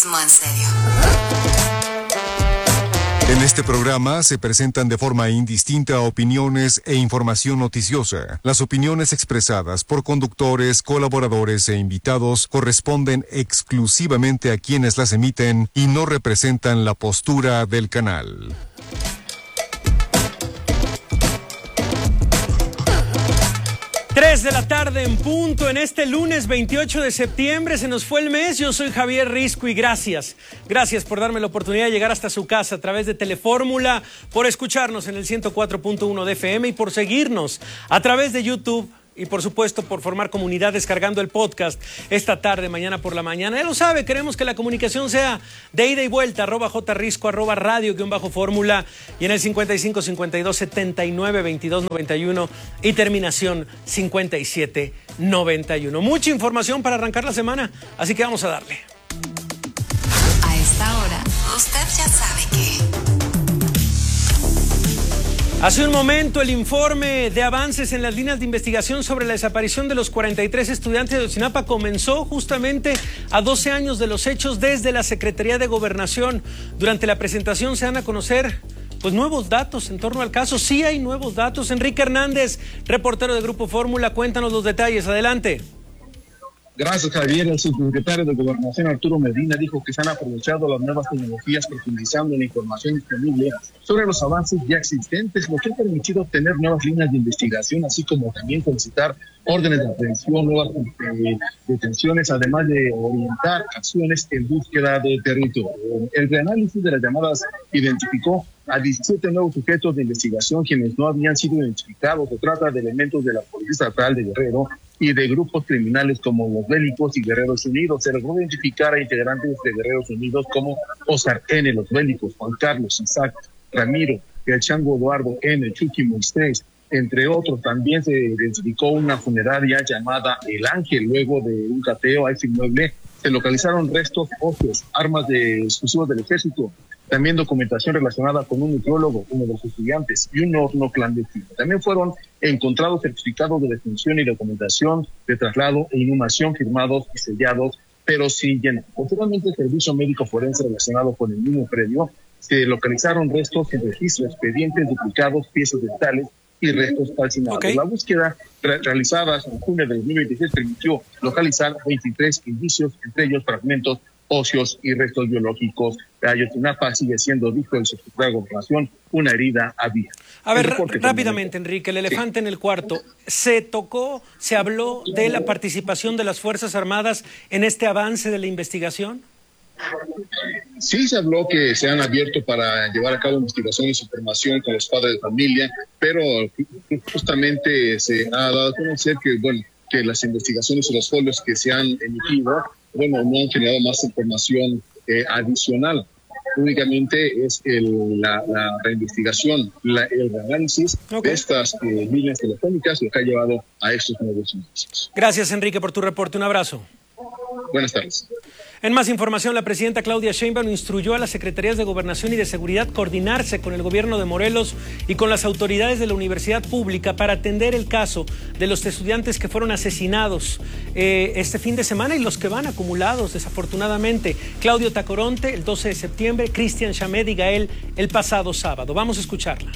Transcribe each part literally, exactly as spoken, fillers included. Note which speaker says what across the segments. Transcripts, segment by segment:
Speaker 1: periodismo en serio.
Speaker 2: En este programa se presentan de forma indistinta opiniones e información noticiosa. Las opiniones expresadas por conductores, colaboradores e invitados corresponden exclusivamente a quienes las emiten y no representan la postura del canal.
Speaker 3: Tres de la tarde en punto en este lunes veintiocho de septiembre. Se nos fue el mes. Yo soy Javier Risco y gracias. Gracias por darme la oportunidad de llegar hasta su casa a través de Telefórmula, por escucharnos en el ciento cuatro punto uno de F M y por seguirnos a través de YouTube. Y por supuesto por formar comunidad descargando el podcast esta tarde, mañana por la mañana. Ya lo sabe, queremos que la comunicación sea de ida y vuelta, arroba jrisco, arroba radio, guión bajo fórmula, y en el cincuenta y cinco, cincuenta y dos, setenta y nueve, veintidós, noventa y uno y terminación cincuenta y siete, noventa y uno. Mucha información para arrancar la semana, así que vamos a darle.
Speaker 1: A esta hora, usted ya sabe que...
Speaker 3: Hace un momento el informe de avances en las líneas de investigación sobre la desaparición de los cuarenta y tres estudiantes de Ayotzinapa comenzó justamente a doce años de los hechos desde la Secretaría de Gobernación. Durante la presentación se dan a conocer pues nuevos datos en torno al caso. Sí hay nuevos datos. Enrique Hernández, reportero de Grupo Fórmula, cuéntanos los detalles. Adelante.
Speaker 4: Gracias, Javier. El subsecretario de Gobernación, Arturo Medina, dijo que se han aprovechado las nuevas tecnologías profundizando la información disponible sobre los avances ya existentes, lo que ha permitido obtener nuevas líneas de investigación, así como también solicitar órdenes de aprehensión, nuevas eh, detenciones, además de orientar acciones en búsqueda de territorio. El reanálisis de las llamadas identificó a diecisiete nuevos sujetos de investigación quienes no habían sido identificados. Se trata de elementos de la Policía Estatal de Guerrero y de grupos criminales como los Bélicos y Guerreros Unidos. Se logró identificar a integrantes de Guerreros Unidos como Oscar N., los Bélicos, Juan Carlos, Isaac, Ramiro, el Chango Eduardo N., Chucky Moisés, entre otros. También se identificó una funeraria llamada El Ángel. Luego de un cateo a ese inmueble se localizaron restos óseos, armas de exclusivos del ejército, también documentación relacionada con un nutriólogo, uno de los estudiantes, y un horno clandestino. También fueron encontrados certificados de defunción y documentación de traslado e inhumación firmados y sellados, pero sin llenar. Posteriormente, el servicio médico forense relacionado con el mismo predio, se localizaron restos en registro, expedientes duplicados, piezas dentales y restos calcinados. Okay. La búsqueda re- realizada en junio de dos mil veintiséis permitió localizar veintitrés indicios, entre ellos fragmentos óseos y restos biológicos. Ayotzinapa sigue siendo, dijo el secretario de Gobernación, una herida abierta.
Speaker 3: A ver, rápidamente, Enrique, el elefante sí. en el cuarto. ¿Se tocó, se habló de la participación de las Fuerzas Armadas en este avance de la investigación?
Speaker 4: Sí, se habló que se han abierto para llevar a cabo investigaciones y formación con los padres de familia, pero justamente se ha dado a conocer que, bueno, que las investigaciones y los folios que se han emitido, bueno, no han generado más información eh, adicional. Únicamente es el, la, la reinvestigación, la, el análisis okay. de estas eh, líneas telefónicas lo que ha llevado a estos nuevos indicios.
Speaker 3: Gracias, Enrique, por tu reporte. Un abrazo.
Speaker 4: Buenas tardes.
Speaker 3: En más información, la presidenta Claudia Sheinbaum instruyó a las Secretarías de Gobernación y de Seguridad coordinarse con el gobierno de Morelos y con las autoridades de la Universidad Pública para atender el caso de los estudiantes que fueron asesinados eh, este fin de semana y los que van acumulados, desafortunadamente. Claudio Tacoronte, el doce de septiembre, Cristian Chamed y Gael, el pasado sábado. Vamos a escucharla.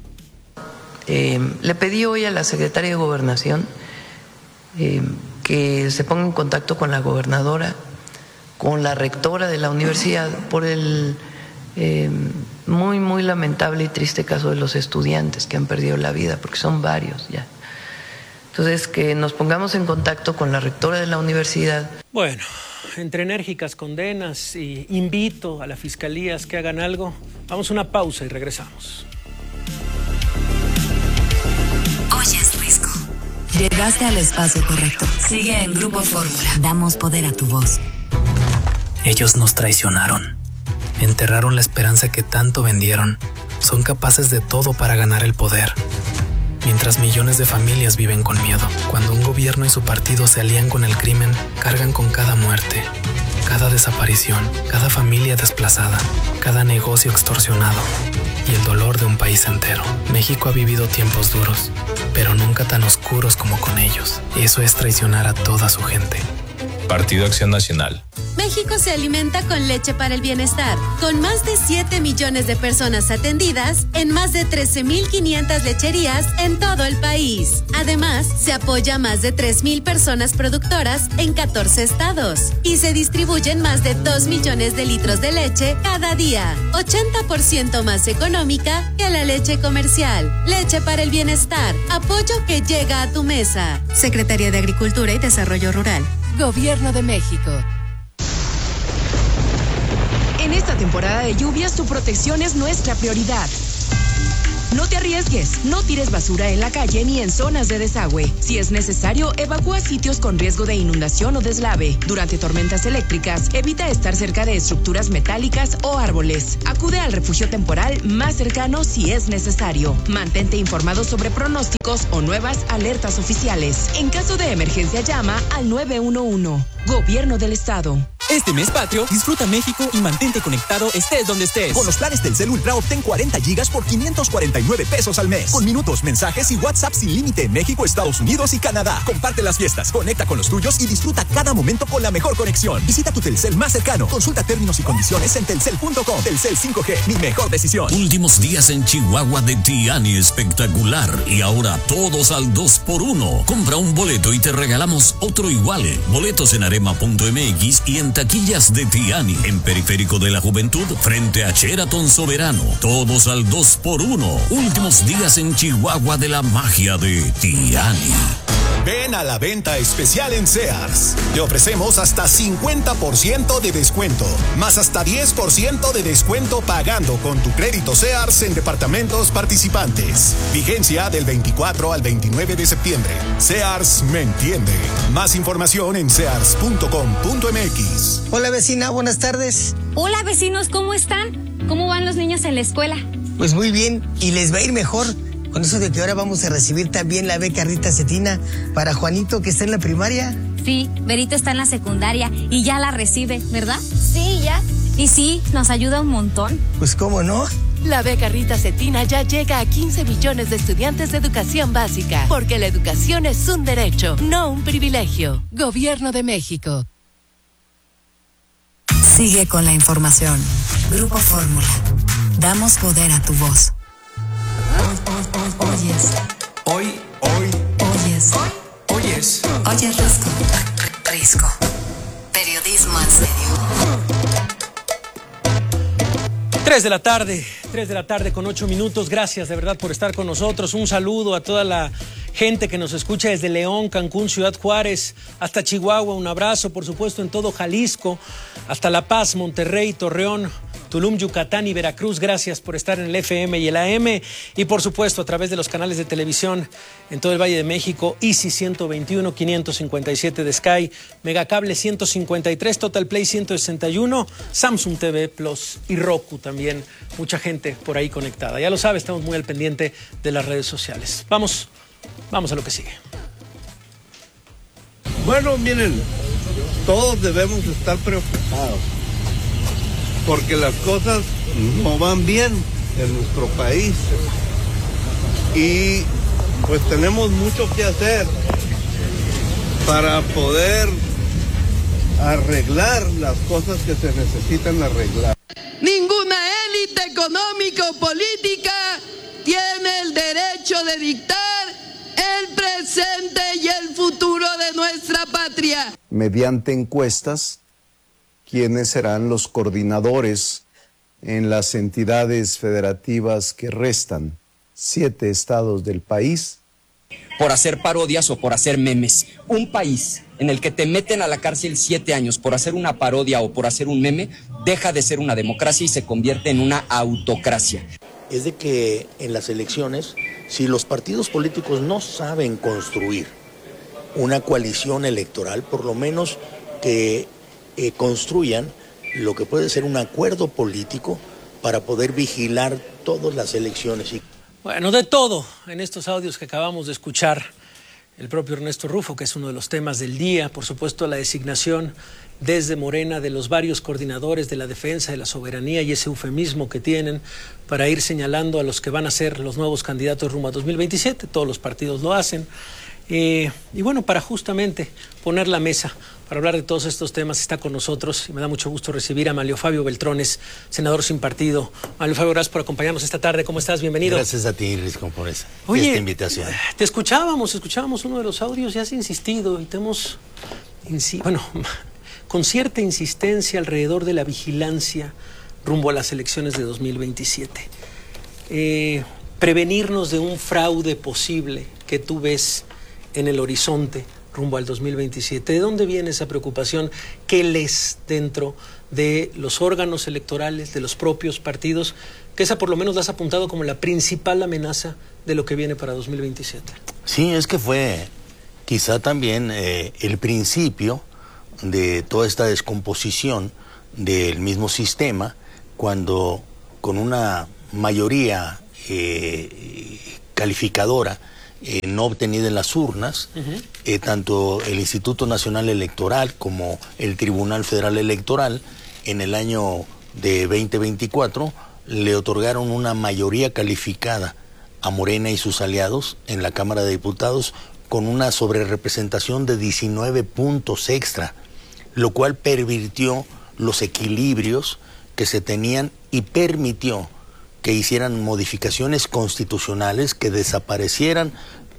Speaker 5: Eh, le pedí hoy a la Secretaria de Gobernación eh, que se ponga en contacto con la gobernadora, con la rectora de la universidad, por el eh, muy, muy lamentable y triste caso de los estudiantes que han perdido la vida, porque son varios ya. Entonces, que nos pongamos en contacto con la rectora de la universidad.
Speaker 3: Bueno, entre enérgicas condenas y invito a las fiscalías que hagan algo. Vamos a una pausa y regresamos.
Speaker 1: Oye, Risco. Llegaste al espacio correcto. Sigue en Grupo Fórmula. Damos poder a tu voz.
Speaker 6: Ellos nos traicionaron, enterraron la esperanza que tanto vendieron, son capaces de todo para ganar el poder. Mientras millones de familias viven con miedo, cuando un gobierno y su partido se alían con el crimen, cargan con cada muerte, cada desaparición, cada familia desplazada, cada negocio extorsionado y el dolor de un país entero. México ha vivido tiempos duros, pero nunca tan oscuros como con ellos. Eso es traicionar a toda su gente.
Speaker 7: Partido Acción Nacional.
Speaker 8: México se alimenta con leche para el bienestar, con más de siete millones de personas atendidas en más de trece mil quinientas lecherías en todo el país. Además, se apoya a más de tres mil personas productoras en catorce estados y se distribuyen más de dos millones de litros de leche cada día, ochenta por ciento más económica que la leche comercial. Leche para el bienestar, apoyo que llega a tu mesa. Secretaría de Agricultura y Desarrollo Rural. Gobierno de México.
Speaker 9: En esta temporada de lluvias, tu protección es nuestra prioridad. No te arriesgues, no tires basura en la calle ni en zonas de desagüe. Si es necesario, evacúa sitios con riesgo de inundación o deslave. Durante tormentas eléctricas, evita estar cerca de estructuras metálicas o árboles. Acude al refugio temporal más cercano si es necesario. Mantente informado sobre pronósticos o nuevas alertas oficiales. En caso de emergencia, llama al nueve uno uno. Gobierno del Estado.
Speaker 10: Este mes patrio, disfruta México y mantente conectado estés donde estés.
Speaker 11: Con los planes Telcel Ultra obtén cuarenta gigas por quinientos cuarenta y nueve pesos al mes. Con minutos, mensajes y WhatsApp sin límite en México, Estados Unidos y Canadá. Comparte las fiestas, conecta con los tuyos y disfruta cada momento con la mejor conexión. Visita tu Telcel más cercano. Consulta términos y condiciones en telcel punto com. Telcel cinco G, mi mejor decisión.
Speaker 12: Últimos días en Chihuahua de Tiani espectacular. Y ahora todos al dos por uno. Compra un boleto y te regalamos otro igual. Boletos en arema punto m x y en taquillas de Tiani, en Periférico de la Juventud, frente a Sheraton Soberano. Todos al dos por uno. Últimos días en Chihuahua de la magia de Tiani.
Speaker 13: Ven a la venta especial en Sears. Te ofrecemos hasta cincuenta por ciento de descuento, más hasta diez por ciento de descuento pagando con tu crédito Sears en departamentos participantes. Vigencia del veinticuatro al veintinueve de septiembre. Sears me entiende. Más información en sears punto com punto m x.
Speaker 14: Hola vecina, buenas tardes.
Speaker 15: Hola vecinos, ¿cómo están? ¿Cómo van los niños en la escuela?
Speaker 14: Pues muy bien, y les va a ir mejor. Con eso de que ahora vamos a recibir también la beca Rita Cetina para Juanito, que está en la primaria.
Speaker 15: Sí, Berito está en la secundaria y ya la recibe, ¿verdad? Sí, ya. Y sí, nos ayuda un montón.
Speaker 14: Pues cómo no.
Speaker 9: La beca Rita Cetina ya llega a quince millones de estudiantes de educación básica, porque la educación es un derecho, no un privilegio. Gobierno de México.
Speaker 1: Sigue con la información. Grupo Fórmula. Damos poder a tu voz. Oyes.
Speaker 10: Hoy, hoy.
Speaker 1: Oyes.
Speaker 10: Oyes.
Speaker 1: Oyes Risco. Risco. Periodismo en serio.
Speaker 3: Tres de la tarde, tres de la tarde con ocho minutos. Gracias de verdad por estar con nosotros. Un saludo a toda la gente que nos escucha desde León, Cancún, Ciudad Juárez, hasta Chihuahua. Un abrazo, por supuesto, en todo Jalisco, hasta La Paz, Monterrey, Torreón, Tulum, Yucatán y Veracruz. Gracias por estar en el F M y el A M y por supuesto a través de los canales de televisión en todo el Valle de México, Easy ciento veintiuno, quinientos cincuenta y siete de Sky, Megacable ciento cincuenta y tres, Total Play ciento sesenta y uno, Samsung T V Plus y Roku también. Mucha gente por ahí conectada. Ya lo sabe, estamos muy al pendiente de las redes sociales. Vamos, vamos a lo que sigue.
Speaker 16: Bueno, miren, todos debemos estar preocupados porque las cosas no van bien en nuestro país y pues tenemos mucho que hacer para poder arreglar las cosas que se necesitan arreglar.
Speaker 17: Ninguna élite económica o política tiene el derecho de dictar el presente y el futuro de nuestra patria.
Speaker 18: Mediante encuestas, ¿quiénes serán los coordinadores en las entidades federativas que restan? Siete estados del país.
Speaker 19: Por hacer parodias o por hacer memes. Un país en el que te meten a la cárcel siete años por hacer una parodia o por hacer un meme, deja de ser una democracia y se convierte en una autocracia.
Speaker 20: Es de que en las elecciones, si los partidos políticos no saben construir una coalición electoral, por lo menos que eh, construyan lo que puede ser un acuerdo político para poder vigilar todas las elecciones.
Speaker 3: Bueno, de todo en estos audios que acabamos de escuchar, el propio Ernesto Rufo, que es uno de los temas del día, por supuesto la designación desde Morena de los varios coordinadores de la defensa de la soberanía y ese eufemismo que tienen para ir señalando a los que van a ser los nuevos candidatos rumbo a dos mil veintisiete, todos los partidos lo hacen, Eh, y bueno, para justamente poner la mesa, para hablar de todos estos temas, está con nosotros y me da mucho gusto recibir a Manlio Fabio Beltrones, senador sin partido. Manlio Fabio, gracias por acompañarnos esta tarde. ¿Cómo estás? Bienvenido.
Speaker 20: Gracias a ti, Risco, por esa,
Speaker 3: Oye,
Speaker 20: esta invitación.
Speaker 3: Te escuchábamos, escuchábamos uno de los audios y has insistido y te hemos, insi bueno, con cierta insistencia alrededor de la vigilancia rumbo a las elecciones de dos mil veintisiete. Eh, prevenirnos de un fraude posible que tú ves en el horizonte rumbo al dos mil veintisiete. ¿De dónde viene esa preocupación? ¿Qué lees dentro de los órganos electorales, de los propios partidos? Que esa por lo menos la has apuntado como la principal amenaza de lo que viene para dos mil veintisiete.
Speaker 20: Sí, es que fue quizá también eh, el principio de toda esta descomposición del mismo sistema, cuando con una mayoría eh, calificadora Eh, no obtenida en las urnas, uh-huh. eh, tanto el Instituto Nacional Electoral como el Tribunal Federal Electoral en el año de veinte veinticuatro le otorgaron una mayoría calificada a Morena y sus aliados en la Cámara de Diputados con una sobrerepresentación de diecinueve puntos extra, lo cual pervirtió los equilibrios que se tenían y permitió que hicieran modificaciones constitucionales, que desaparecieran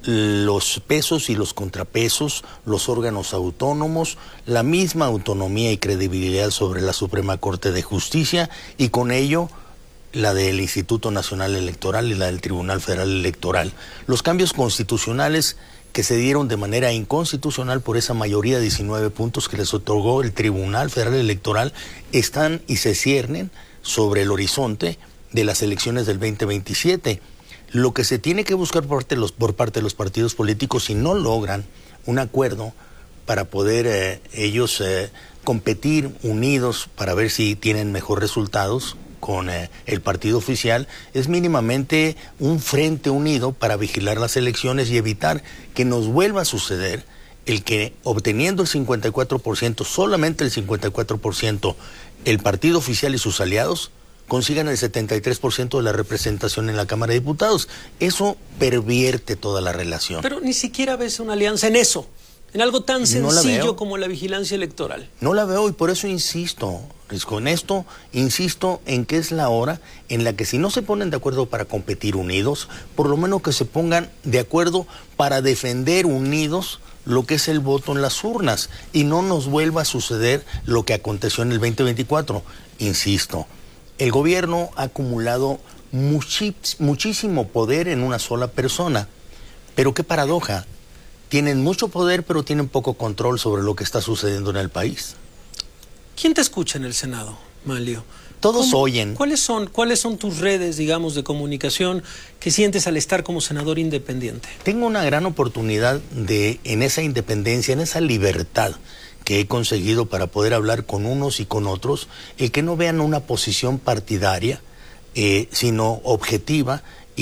Speaker 20: los pesos y los contrapesos, los órganos autónomos, la misma autonomía y credibilidad sobre la Suprema Corte de Justicia y con ello la del Instituto Nacional Electoral y la del Tribunal Federal Electoral. Los cambios constitucionales que se dieron de manera inconstitucional por esa mayoría de diecinueve puntos que les otorgó el Tribunal Federal Electoral están y se ciernen sobre el horizonte de las elecciones del veinte veintisiete. Lo que se tiene que buscar por parte de los, por parte de los partidos políticos, si no logran un acuerdo para poder eh, ellos eh, competir unidos para ver si tienen mejores resultados con eh, el partido oficial, es mínimamente un frente unido para vigilar las elecciones y evitar que nos vuelva a suceder el que obteniendo el cincuenta y cuatro por ciento, solamente el cincuenta y cuatro por ciento, el partido oficial y sus aliados consigan el setenta y tres por ciento de la representación en la Cámara de Diputados. Eso pervierte toda la relación.
Speaker 3: Pero ni siquiera ves una alianza en eso, en algo tan sencillo no como la vigilancia electoral.
Speaker 20: No la veo y por eso insisto, con esto insisto en que es la hora en la que si no se ponen de acuerdo para competir unidos, por lo menos que se pongan de acuerdo para defender unidos lo que es el voto en las urnas y no nos vuelva a suceder lo que aconteció en el veinte veinticuatro. Insisto, el gobierno ha acumulado muchis, muchísimo poder en una sola persona, pero qué paradoja, tienen mucho poder pero tienen poco control sobre lo que está sucediendo en el país.
Speaker 3: ¿Quién te escucha en el Senado, Manlio?
Speaker 20: Todos oyen.
Speaker 3: ¿Cuáles son, ¿Cuáles son tus redes, digamos, de comunicación que sientes al estar como senador independiente?
Speaker 20: Tengo una gran oportunidad de, en esa independencia, en esa libertad que he conseguido para poder hablar con unos y con otros, el que no vean una posición partidaria, eh, sino objetiva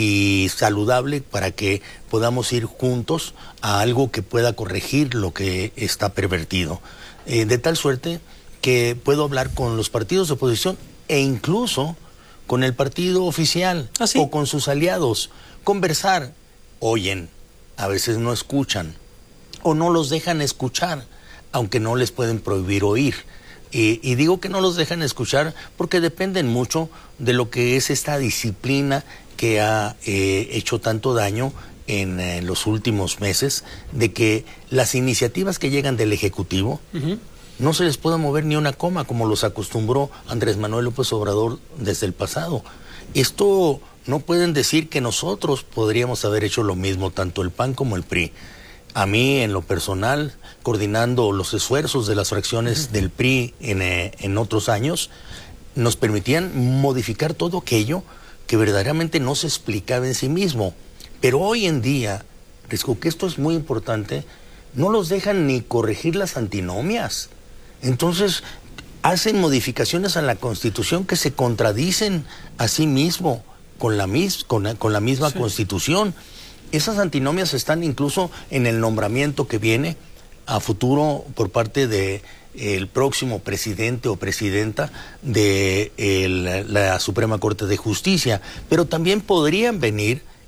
Speaker 20: y saludable para que podamos ir juntos a algo que pueda corregir lo que está pervertido. Eh, de tal suerte que puedo hablar con los partidos de oposición e incluso con el partido oficial
Speaker 3: ¿Ah, sí?
Speaker 20: o con sus aliados, conversar, oyen, a veces no escuchan o no los dejan escuchar, aunque no les pueden prohibir oír. Y, y digo que no los dejan escuchar porque dependen mucho de lo que es esta disciplina que ha eh, hecho tanto daño en eh, los últimos meses, de que las iniciativas que llegan del Ejecutivo uh-huh. no se les puede mover ni una coma, como los acostumbró Andrés Manuel López Obrador desde el pasado. Esto no pueden decir que nosotros podríamos haber hecho lo mismo, tanto el P A N como el P R I. A mí, en lo personal, coordinando los esfuerzos de las fracciones del P R I en, eh, en otros años, nos permitían modificar todo aquello que verdaderamente no se explicaba en sí mismo. Pero hoy en día, Risco, que esto es muy importante, no los dejan ni corregir las antinomias. Entonces, hacen modificaciones a la Constitución que se contradicen a sí mismo con la, mis, con la, con la misma sí. Constitución. Esas antinomias están incluso en el nombramiento que viene a futuro por parte de el próximo presidente o presidenta de el, la Suprema Corte de Justicia, pero también podrían venir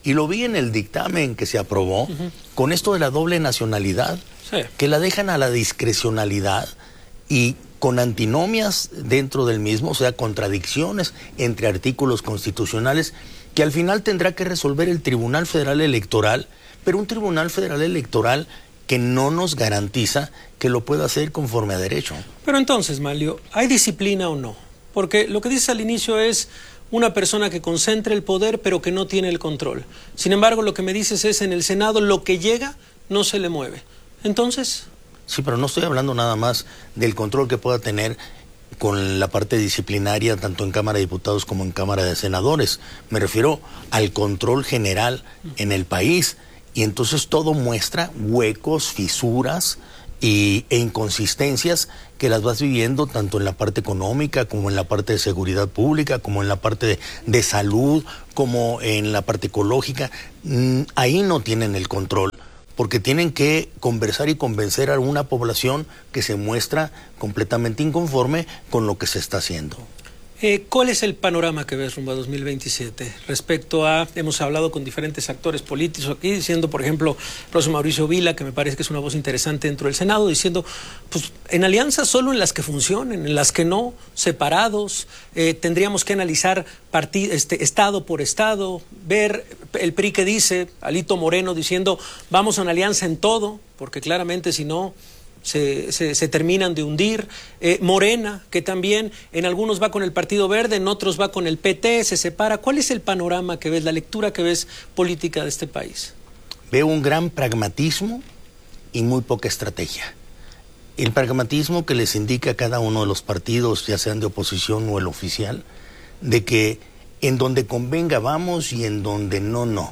Speaker 20: Y lo vi en el dictamen que se aprobó, uh-huh. con esto de la doble nacionalidad, sí. que la dejan a la discrecionalidad y con antinomias dentro del mismo, o sea, contradicciones entre artículos constitucionales que al final tendrá que resolver el Tribunal Federal Electoral, pero un Tribunal Federal Electoral que no nos garantiza que lo pueda hacer conforme a derecho.
Speaker 3: Pero entonces, Manlio, ¿hay disciplina o no? Porque lo que dices al inicio es una persona que concentra el poder pero que no tiene el control. Sin embargo, lo que me dices es en el Senado lo que llega no se le mueve. Entonces...
Speaker 20: Sí, pero no estoy hablando nada más del control que pueda tener con la parte disciplinaria tanto en Cámara de Diputados como en Cámara de Senadores. Me refiero al control general en el país. Y entonces todo muestra huecos, fisuras y, e inconsistencias que las vas viviendo tanto en la parte económica como en la parte de seguridad pública, como en la parte de, de salud, como en la parte ecológica. Mm, ahí no tienen el control, porque tienen que conversar y convencer a una población que se muestra completamente inconforme con lo que se está haciendo.
Speaker 3: Eh, ¿Cuál es el panorama que ves rumbo a dos mil veintisiete? Respecto a, hemos hablado con diferentes actores políticos aquí, diciendo, por ejemplo, el profesor Mauricio Vila, que me parece que es una voz interesante dentro del Senado, diciendo, pues, en alianzas solo en las que funcionen, en las que no, separados, eh, tendríamos que analizar partid, este, estado por estado, ver el P R I que dice, Alito Moreno diciendo, vamos a una alianza en todo, porque claramente si no... Se, se, se terminan de hundir. eh, Morena, que también en algunos va con el Partido Verde, en otros va con el P T, se separa. ¿Cuál es el panorama que ves, la lectura que ves política de este país?
Speaker 20: Veo un gran pragmatismo y muy poca estrategia. El pragmatismo que les indica a cada uno de los partidos, ya sean de oposición o el oficial, de que en donde convenga vamos y en donde no, no.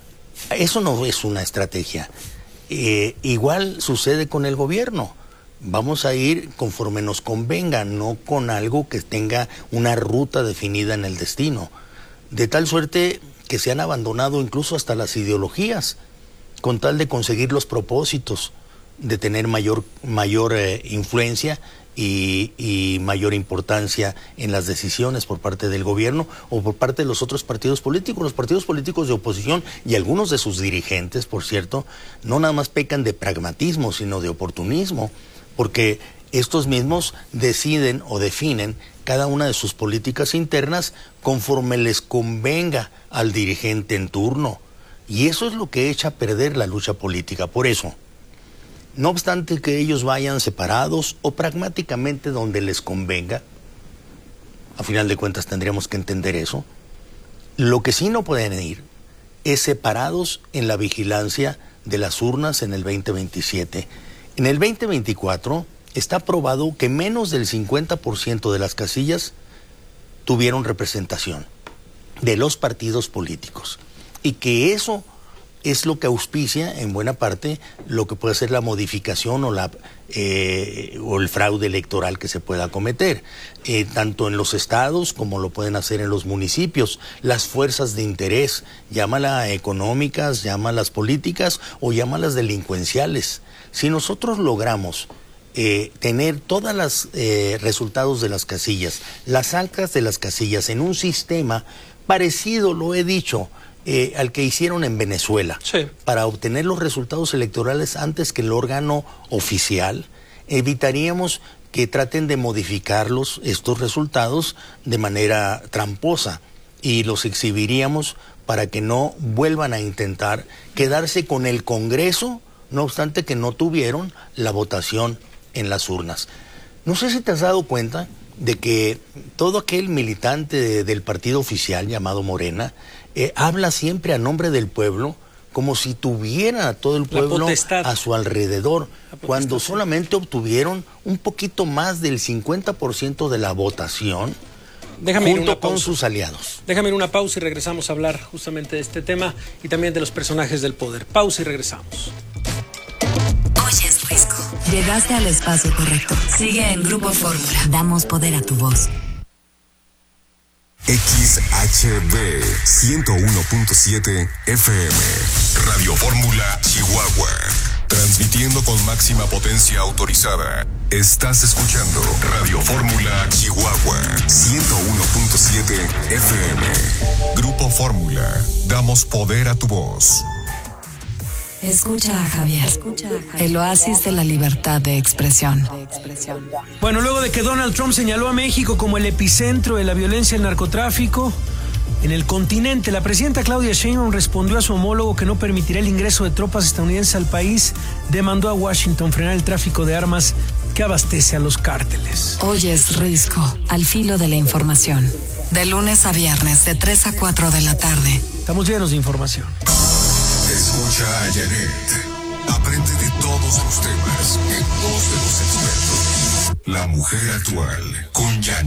Speaker 20: Eso no es una estrategia. Eh, igual sucede con el gobierno. Vamos a ir conforme nos convenga, no con algo que tenga una ruta definida en el destino. De tal suerte que se han abandonado incluso hasta las ideologías, con tal de conseguir los propósitos, de tener mayor, mayor eh, influencia y, y mayor importancia en las decisiones por parte del gobierno o por parte de los otros partidos políticos. Los partidos políticos de oposición y algunos de sus dirigentes, por cierto, no nada más pecan de pragmatismo, sino de oportunismo, porque estos mismos deciden o definen cada una de sus políticas internas conforme les convenga al dirigente en turno. Y eso es lo que echa a perder la lucha política. Por eso, no obstante que ellos vayan separados o pragmáticamente donde les convenga, a final de cuentas tendríamos que entender eso, lo que sí no pueden ir es separados en la vigilancia de las urnas en el veinte veintisiete. En el veinte veinticuatro está probado que menos del cincuenta por ciento de las casillas tuvieron representación de los partidos políticos y que eso es lo que auspicia en buena parte lo que puede ser la modificación o, la, eh, o el fraude electoral que se pueda cometer, eh, tanto en los estados como lo pueden hacer en los municipios. Las fuerzas de interés, llámalas económicas, llámalas políticas o llámalas delincuenciales. Si nosotros logramos eh, tener todos los eh, resultados de las casillas, las actas de las casillas en un sistema parecido, lo he dicho, Eh, al que hicieron en Venezuela, sí, para obtener los resultados electorales antes que el órgano oficial, evitaríamos que traten de modificarlos, estos resultados, de manera tramposa, y los exhibiríamos para que no vuelvan a intentar quedarse con el Congreso, no obstante que no tuvieron la votación en las urnas. No sé si te has dado cuenta de que todo aquel militante de, del partido oficial llamado Morena eh, habla siempre a nombre del pueblo como si tuviera a todo el pueblo a su alrededor, cuando solamente obtuvieron un poquito más del cincuenta por ciento de la votación. Déjame junto con sus aliados.
Speaker 3: Déjame ir una pausa y regresamos a hablar justamente de este tema y también de los personajes del poder. Pausa y regresamos.
Speaker 1: Oyes Risco. Llegaste al espacio correcto. Sigue en Grupo Fórmula. Damos poder a tu voz.
Speaker 2: X H B ciento uno punto siete F M. Radio Fórmula Chihuahua. Transmitiendo con máxima potencia autorizada. Estás escuchando Radio Fórmula Chihuahua. Chihuahua, ciento uno punto siete F M. Grupo Fórmula, damos poder a tu voz.
Speaker 1: Escucha a Javier, el oasis de la libertad de expresión.
Speaker 3: Bueno, luego de que Donald Trump señaló a México como el epicentro de la violencia y el narcotráfico en el continente, la presidenta Claudia Sheinbaum respondió a su homólogo que no permitirá el ingreso de tropas estadounidenses al país, demandó a Washington frenar el tráfico de armas que abastece a los cárteles.
Speaker 1: Hoy es Risco, al filo de la información. De lunes a viernes, de tres a cuatro de la tarde.
Speaker 3: Estamos llenos de información.
Speaker 2: Escucha a Janet. Aprende de todos los temas en voz de los expertos. La mujer actual con Janet.